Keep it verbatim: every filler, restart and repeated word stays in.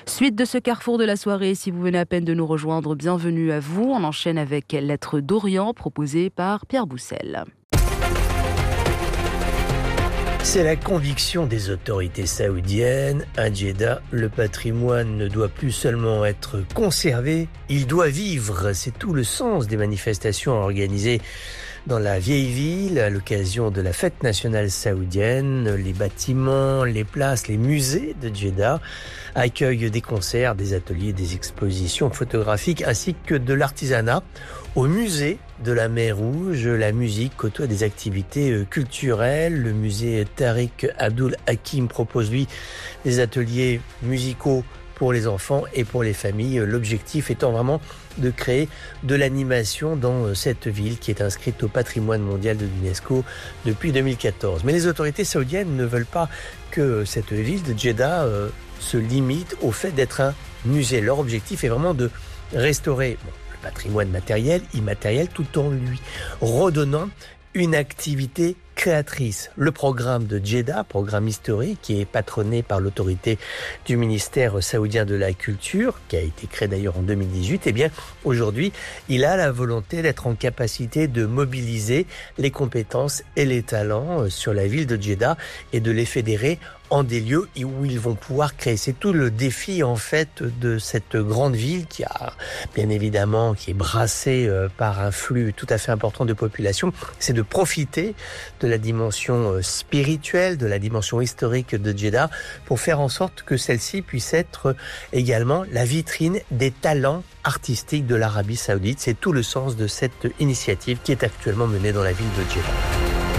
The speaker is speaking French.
Suite de ce carrefour de la soirée, si vous venez à peine de nous rejoindre, bienvenue à vous. On enchaîne avec Lettres d'Orient, proposée par Pierre Boussel. C'est la conviction des autorités saoudiennes. À Djeddah, le patrimoine ne doit plus seulement être conservé, il doit vivre. C'est tout le sens des manifestations organisées dans la vieille ville à l'occasion de la fête nationale saoudienne. Les bâtiments, les places, les musées de Djeddah accueillent des concerts, des ateliers, des expositions photographiques ainsi que de l'artisanat. Au musée de la Mer Rouge, la musique côtoie des activités culturelles. Le musée Tariq Abdul Hakim propose, lui, des ateliers musicaux pour les enfants et pour les familles. L'objectif étant vraiment de créer de l'animation dans cette ville qui est inscrite au patrimoine mondial de l'UNESCO depuis deux mille quatorze. Mais les autorités saoudiennes ne veulent pas que cette ville de Djeddah euh, se limite au fait d'être un musée. Leur objectif est vraiment de restaurer bon, le patrimoine matériel, immatériel, tout en lui redonnant une activité créatrice. Le programme de Djeddah, programme historique qui est patronné par l'autorité du ministère saoudien de la Culture, qui a été créé d'ailleurs en deux mille dix-huit, eh bien aujourd'hui, il a la volonté d'être en capacité de mobiliser les compétences et les talents sur la ville de Djeddah et de les fédérer en des lieux où ils vont pouvoir créer. C'est tout le défi en fait de cette grande ville qui a bien évidemment, qui est brassée par un flux tout à fait important de population, c'est de profiter de la dimension spirituelle, de la dimension historique de Djeddah pour faire en sorte que celle-ci puisse être également la vitrine des talents artistiques de l'Arabie Saoudite. C'est tout le sens de cette initiative qui est actuellement menée dans la ville de Djeddah.